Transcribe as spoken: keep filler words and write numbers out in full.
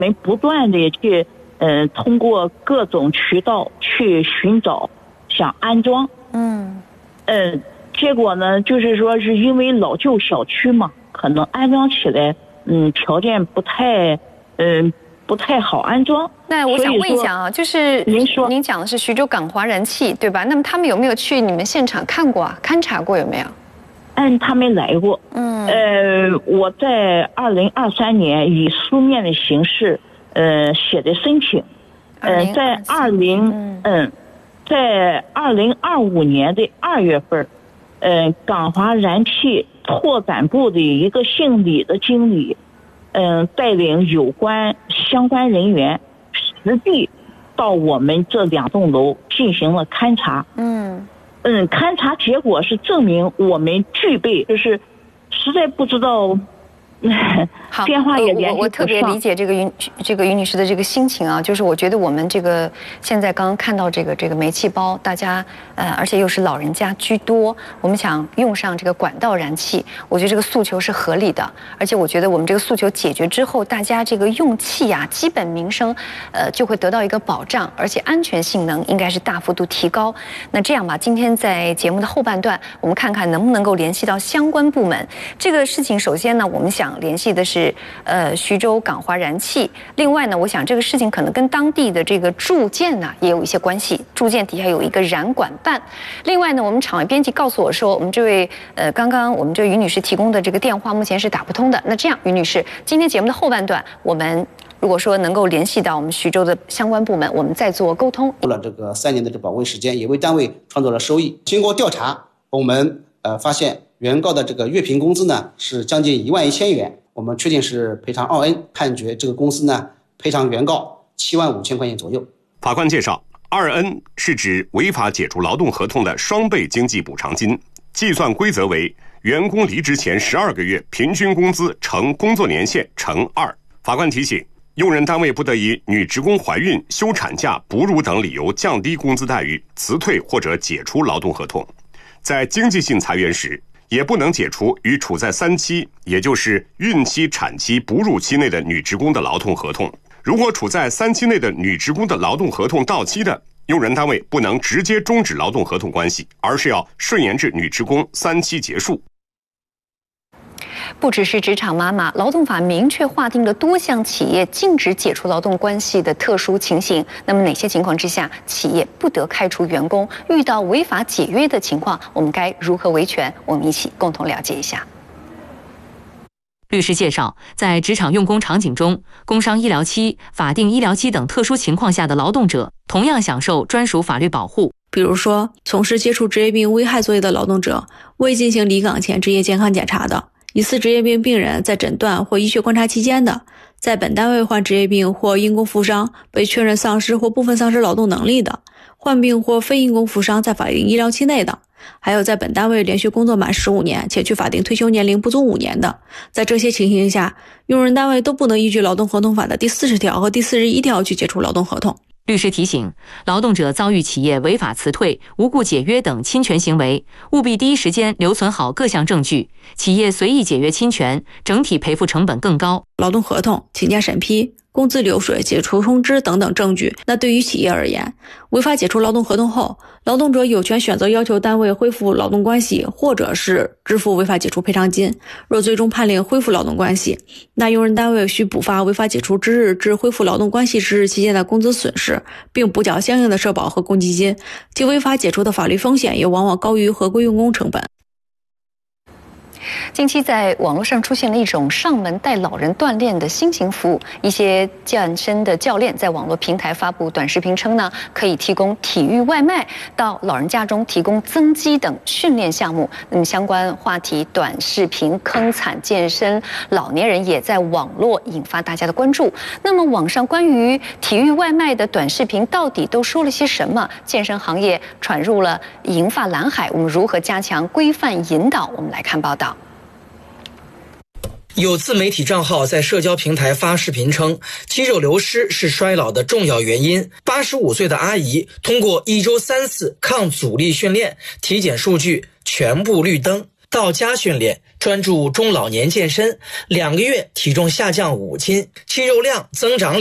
们不断的去，嗯、呃，通过各种渠道去寻找，想安装。嗯，嗯、呃，结果呢，就是说是因为老旧小区嘛，可能安装起来，嗯，条件不太，嗯、呃，不太好安装。 那我想问一下啊，就是您说您讲的是徐州港华燃气对吧？那么他们有没有去你们现场看过啊？勘察过有没有？ 嗯，他们来过。嗯，呃，我在二零二三年以书面的形式，呃，写的申请。呃，在二零嗯，在二零二五年的二月份，呃，港华燃气拓展部的一个姓李的经理，嗯、呃，带领有关相关人员实地到我们这两栋楼进行了勘察。嗯。嗯，勘察结果是证明我们具备，就是实在不知道。 好， 电话也联系不上。 我我特别理解这个于这个于女士的这个心情啊，就是我觉得我们这个现在刚刚看到这个这个煤气包，大家呃，而且又是老人家居多，我们想用上这个管道燃气，我觉得这个诉求是合理的，而且我觉得我们这个诉求解决之后，大家这个用气呀、啊，基本民生呃就会得到一个保障，而且安全性能应该是大幅度提高。那这样吧，今天在节目的后半段，我们看看能不能够联系到相关部门。这个事情首先呢，我们想联系的是呃徐州港华燃气。另外呢，我想这个事情可能跟当地的这个住建呢也有一些关系，住建底下有一个燃管办。另外呢，我们场外编辑告诉我说，我们这位呃刚刚我们这位于女士提供的这个电话目前是打不通的。那这样，于女士，今天节目的后半段，我们如果说能够联系到我们徐州的相关部门，我们再做沟通。 过了这个三年的这宝贵时间，也为单位创造了收益。经过调查，我们呃发现原告的这个月平工资呢是将近一万一千元。我们确定是赔偿二 N， 判决这个公司呢赔偿原告七万五千块钱左右。 法官介绍，二 N 是指违法解除劳动合同的双倍经济补偿金，计算规则为员工离职前十二个月平均工资乘工作年限乘二。法官提醒，用人单位不得以女职工怀孕、休产假、哺乳等理由降低工资待遇，辞退或者解除劳动合同。在经济性裁员时，也不能解除与处在三期，也就是孕期、产期、哺乳期内的女职工的劳动合同。如果处在三期内的女职工的劳动合同到期的，用人单位不能直接终止劳动合同关系，而是要顺延至女职工三期结束。 不只是职场妈妈，劳动法明确划定了多项企业禁止解除劳动关系的特殊情形。那么哪些情况之下，企业不得开除员工？遇到违法解约的情况，我们该如何维权？我们一起共同了解一下。 律师介绍，在职场用工场景中，工伤医疗期、法定医疗期等特殊情况下的劳动者，同样享受专属法律保护。 比如说，从事接触职业病危害作业的劳动者，未进行离岗前职业健康检查的，疑似职业病病人在诊断或医学观察期间的，在本单位患职业病或因公负伤被确认丧失或部分丧失劳动能力的，患病或非因公负伤在法定医疗期内的，还有在本单位连续工作满十五年且距法定退休年龄不足五年的。在这些情形下，用人单位都不能依据劳动合同法的第四十条和第四十一条去解除劳动合同。 律师提醒，劳动者遭遇企业违法辞退、无故解约等侵权行为，务必第一时间留存好各项证据。企业随意解约侵权，整体赔付成本更高。 劳动合同、请假审批、工资流水、解除通知等等证据。那对于企业而言，违法解除劳动合同后，劳动者有权选择要求单位恢复劳动关系，或者是支付违法解除赔偿金。若最终判令恢复劳动关系，那用人单位需补发违法解除之日至恢复劳动关系之日期间的工资损失，并补缴相应的社保和公积金。其违法解除的法律风险也往往高于合规用工成本。 近期在网络上出现了一种上门带老人锻炼的新型服务，一些健身的教练在网络平台发布短视频称呢，可以提供体育外卖到老人家中提供增肌等训练项目。那么相关话题短视频坑惨健身老年人也在网络引发大家的关注。那么网上关于体育外卖的短视频到底都说了些什么？健身行业闯入了银发蓝海，我们如何加强规范引导？我们来看报道。 有自媒体账号在社交平台发视频称，肌肉流失是衰老的重要原因。八十五岁的阿姨通过一周三次抗阻力训练，体检数据全部绿灯。 到家训练，专注中老年健身，两个月体重下降五斤，肌肉量增长